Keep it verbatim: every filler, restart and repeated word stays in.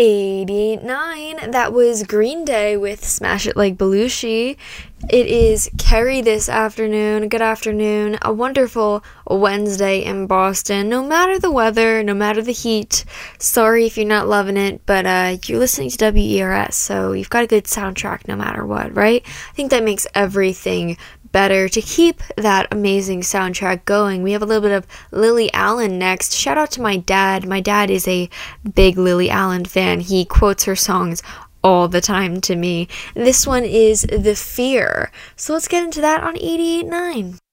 eighty-eight nine, that was Green Day with Smash It Like Belushi. It is Kerry this afternoon. Good afternoon. A wonderful Wednesday in Boston. No matter the weather, no matter the heat. Sorry if you're not loving it, but uh, you're listening to W E R S, so you've got a good soundtrack no matter what, right? I think that makes everything better. To keep that amazing soundtrack going, we have a little bit of Lily Allen next. Shout out to my dad. My dad is a big Lily Allen fan. He quotes her songs all the time to me. This one is The Fear. So let's get into that on eighty-eight nine.